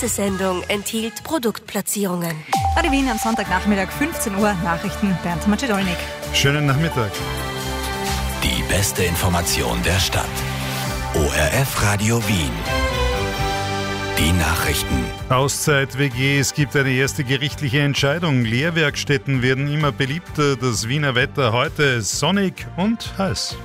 Diese Sendung enthielt Produktplatzierungen. Radio Wien am Sonntagnachmittag, 15 Uhr, Nachrichten Bernd Macedolnik. Schönen Nachmittag. Die beste Information der Stadt. ORF Radio Wien. Die Nachrichten. Auszeit WG, es gibt eine erste gerichtliche Entscheidung. Lehrwerkstätten werden immer beliebter. Das Wiener Wetter heute sonnig und heiß.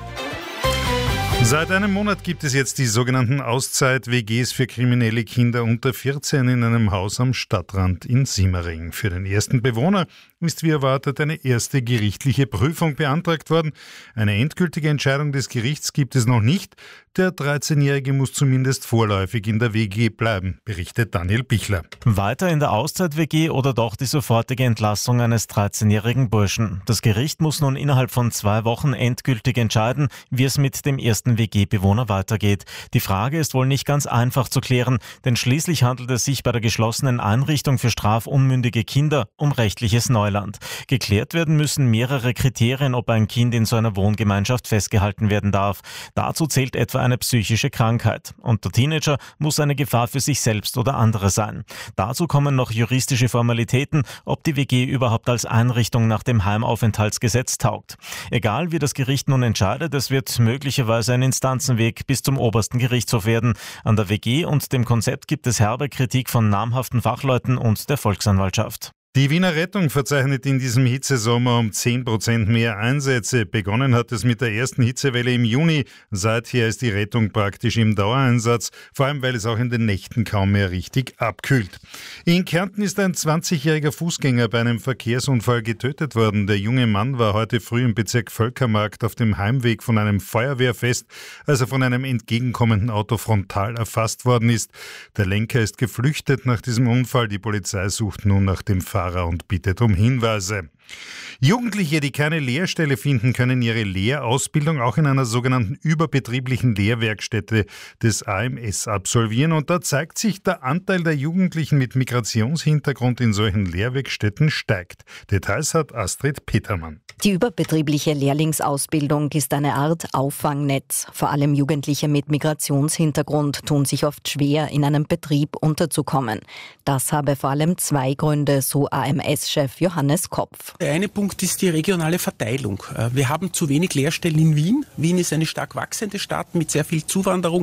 Seit einem Monat gibt es jetzt die sogenannten Auszeit-WGs für kriminelle Kinder unter 14 in einem Haus am Stadtrand in Simmering. Für den ersten Bewohner ist wie erwartet eine erste gerichtliche Prüfung beantragt worden. Eine endgültige Entscheidung des Gerichts gibt es noch nicht. Der 13-Jährige muss zumindest vorläufig in der WG bleiben, berichtet Daniel Bichler. Weiter in der Auszeit-WG oder doch die sofortige Entlassung eines 13-jährigen Burschen. Das Gericht muss nun innerhalb von 2 Wochen endgültig entscheiden, wie es mit dem ersten WG-Bewohner weitergeht. Die Frage ist wohl nicht ganz einfach zu klären, denn schließlich handelt es sich bei der geschlossenen Einrichtung für strafunmündige Kinder um rechtliches Neuland. Geklärt werden müssen mehrere Kriterien, ob ein Kind in so einer Wohngemeinschaft festgehalten werden darf. Dazu zählt etwa eine psychische Krankheit. Und der Teenager muss eine Gefahr für sich selbst oder andere sein. Dazu kommen noch juristische Formalitäten, ob die WG überhaupt als Einrichtung nach dem Heimaufenthaltsgesetz taugt. Egal wie das Gericht nun entscheidet, es wird möglicherweise ein Instanzenweg bis zum obersten Gerichtshof werden. An der WG und dem Konzept gibt es herbe Kritik von namhaften Fachleuten und der Volksanwaltschaft. Die Wiener Rettung verzeichnet in diesem Hitzesommer um 10% mehr Einsätze. Begonnen hat es mit der ersten Hitzewelle im Juni. Seither ist die Rettung praktisch im Dauereinsatz, vor allem weil es auch in den Nächten kaum mehr richtig abkühlt. In Kärnten ist ein 20-jähriger Fußgänger bei einem Verkehrsunfall getötet worden. Der junge Mann war heute früh im Bezirk Völkermarkt auf dem Heimweg von einem Feuerwehrfest, als er von einem entgegenkommenden Auto frontal erfasst worden ist. Der Lenker ist geflüchtet nach diesem Unfall. Die Polizei sucht nun nach dem Fahrer und bittet um Hinweise. Jugendliche, die keine Lehrstelle finden, können ihre Lehrausbildung auch in einer sogenannten überbetrieblichen Lehrwerkstätte des AMS absolvieren. Und da zeigt sich, der Anteil der Jugendlichen mit Migrationshintergrund in solchen Lehrwerkstätten steigt. Details hat Astrid Petermann. Die überbetriebliche Lehrlingsausbildung ist eine Art Auffangnetz. Vor allem Jugendliche mit Migrationshintergrund tun sich oft schwer, in einem Betrieb unterzukommen. Das habe vor allem 2 Gründe, so AMS-Chef Johannes Kopf. Der eine Punkt ist die regionale Verteilung. Wir haben zu wenig Lehrstellen in Wien. Wien ist eine stark wachsende Stadt mit sehr viel Zuwanderung.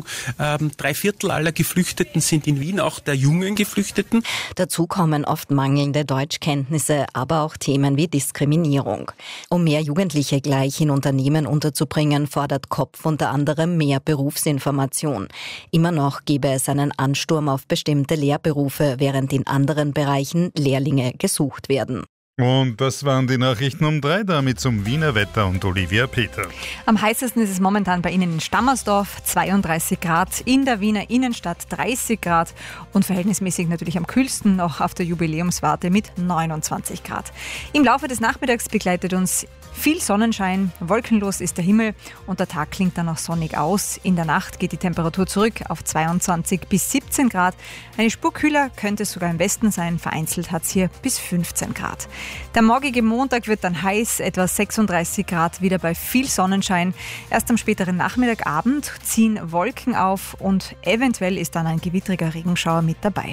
3/4 aller Geflüchteten sind in Wien, auch der jungen Geflüchteten. Dazu kommen oft mangelnde Deutschkenntnisse, aber auch Themen wie Diskriminierung. Um mehr Jugendliche gleich in Unternehmen unterzubringen, fordert Kopf unter anderem mehr Berufsinformation. Immer noch gebe es einen Ansturm auf bestimmte Lehrberufe, während in anderen Bereichen Lehrlinge gesucht werden. Und das waren die Nachrichten um 3, damit zum Wiener Wetter und Olivia Peter. Am heißesten ist es momentan bei Ihnen in Stammersdorf, 32 Grad, in der Wiener Innenstadt 30 Grad und verhältnismäßig natürlich am kühlsten noch auf der Jubiläumswarte mit 29 Grad. Im Laufe des Nachmittags begleitet uns viel Sonnenschein, wolkenlos ist der Himmel und der Tag klingt dann auch sonnig aus. In der Nacht geht die Temperatur zurück auf 22 bis 17 Grad. Eine Spur kühler könnte es sogar im Westen sein, vereinzelt hat es hier bis 15 Grad. Der morgige Montag wird dann heiß, etwa 36 Grad, wieder bei viel Sonnenschein. Erst am späteren Nachmittagabend ziehen Wolken auf und eventuell ist dann ein gewittriger Regenschauer mit dabei.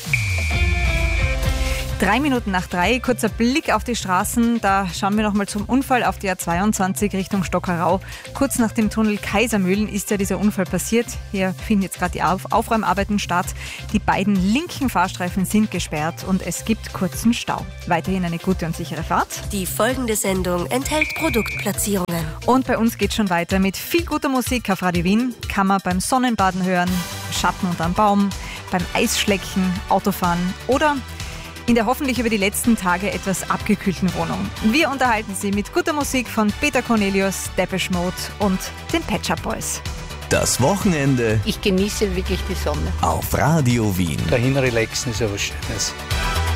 3 Minuten nach 3, kurzer Blick auf die Straßen. Da schauen wir nochmal zum Unfall auf der A22 Richtung Stockerau. Kurz nach dem Tunnel Kaisermühlen ist ja dieser Unfall passiert. Hier finden jetzt gerade die Aufräumarbeiten statt. Die beiden linken Fahrstreifen sind gesperrt und es gibt kurzen Stau. Weiterhin eine gute und sichere Fahrt. Die folgende Sendung enthält Produktplatzierungen. Und bei uns geht schon weiter mit viel guter Musik auf Radio Wien. Kann man beim Sonnenbaden hören, Schatten unterm Baum, beim Eisschlecken, Autofahren oder in der hoffentlich über die letzten Tage etwas abgekühlten Wohnung. Wir unterhalten Sie mit guter Musik von Peter Cornelius, Depeche Mode und den Pet Shop Boys. Das Wochenende Ich genieße wirklich die Sonne. auf Radio Wien. Dahin relaxen ist ja was Schönes.